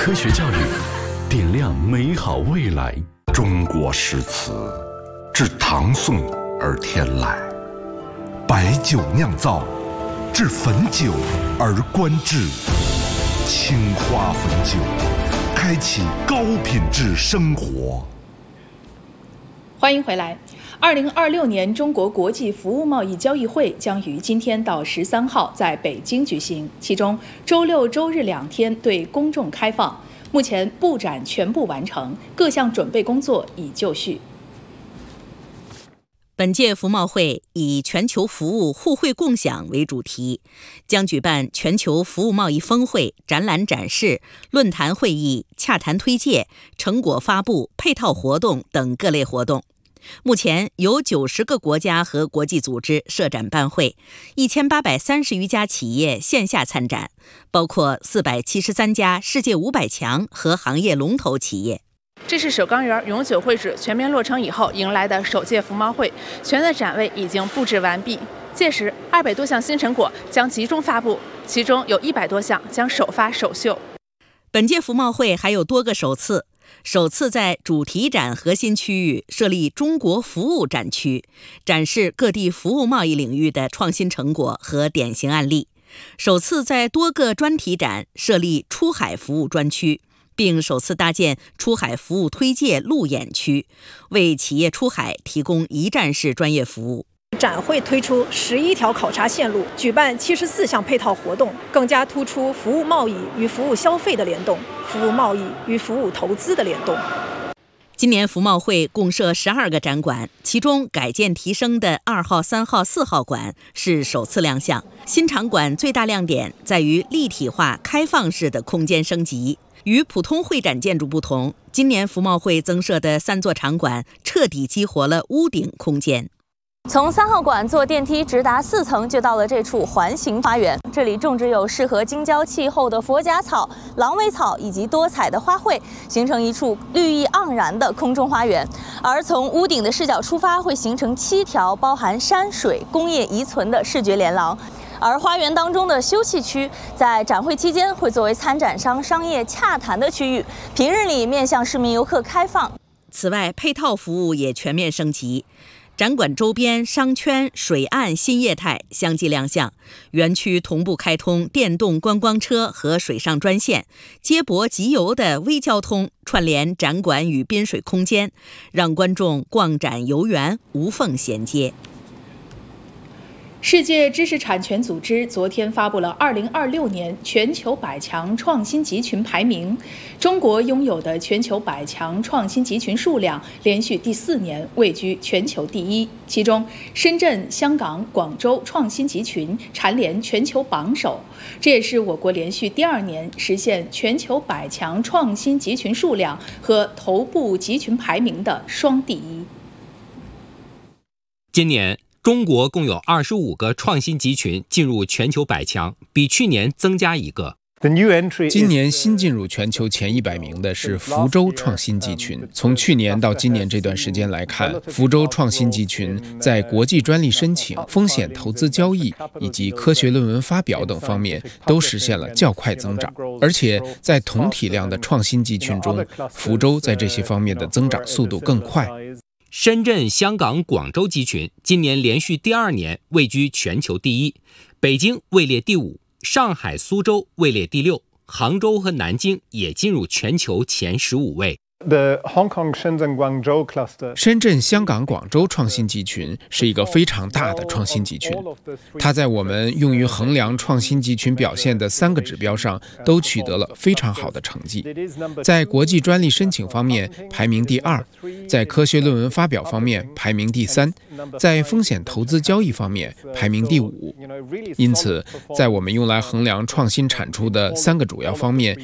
科学教育，点亮美好未来。 中国诗词自唐宋而天来，白酒酿造，至汾酒而观致。青花汾酒，开启高品质生活。 欢迎回来。2026年中国国际服务贸易交易会将于今天到13号在北京举行，其中周六、周日2天对公众开放。目前布展全部完成，各项准备工作已就绪。 本届服贸会以全球服务互惠共享为主题，将举办全球服务贸易峰会、展览展示、论坛会议、洽谈推介、成果发布、配套活动等各类活动。目前有90个国家和国际组织设展办会，1830余家企业线下参展，包括473家世界500强和行业龙头企业。 这是首钢园永久会址全面落成以后迎来的首届服贸会，全的展位已经布置完毕。届时200多项新成果将集中发布，其中有100多项将首发首秀。 本届服贸会还有多个首次在主题展核心区域设立中国服务展区，展示各地服务贸易领域的创新成果和典型案例；首次在多个专题展设立出海服务专区，并首次搭建出海服务推介路演区，为企业出海提供一站式专业服务。 展会推出11条考察线路，举办74项配套活动，更加突出服务贸易与服务消费的联动，服务贸易与服务投资的联动。 今年服贸会共设12个展馆，其中改建提升的2号、3号、4号馆是首次亮相。新场馆最大亮点在于立体化、开放式的空间升级。与普通会展建筑不同，今年服贸会增设的3座场馆彻底激活了屋顶空间。 从3号馆坐电梯直达4层，就到了这处环形花园。这里种植有适合京郊气候的佛甲草、狼尾草以及多彩的花卉，形成一处绿意盎然的空中花园。而从屋顶的视角出发，会形成7条包含山水、工业遗存的视觉连廊。而花园当中的休憩区，在展会期间会作为参展商商业洽谈的区域，平日里面向市民游客开放。 此外，配套服务也全面升级。展馆周边商圈、水岸新业态相继亮相，园区同步开通电动观光车和水上专线，接驳集邮的微交通，串联展馆与滨水空间，让观众逛展游园无缝衔接。 世界知识产权组织昨天发布了2026年全球100强创新集群排名，中国拥有的全球100强创新集群数量连续第4年位居全球第1，其中深圳、香港、广州创新集群蝉联全球榜首，这也是我国连续第2年实现全球100强创新集群数量和头部集群排名的双第1。 今年中国共有25个创新集群进入全球100强，比去年增加1个。 今年新进入全球前100名的是福州创新集群。从去年到今年这段时间来看，福州创新集群在国际专利申请、风险投资交易以及科学论文发表等方面都实现了较快增长，而且在同体量的创新集群中，福州在这些方面的增长速度更快。 深圳、香港、广州集群今年连续第2年位居全球第1，北京位列第5，上海、苏州位列第6，杭州和南京也进入全球前15位。 深圳、香港、广州创新集群是一个非常大的创新集群，它在我们用于衡量创新集群表现的3个指标上都取得了非常好的成绩。在国际专利申请方面排名第2，在科学论文发表方面排名第3，在风险投资交易方面排名第5。因此，在我们用来衡量创新产出的3个主要方面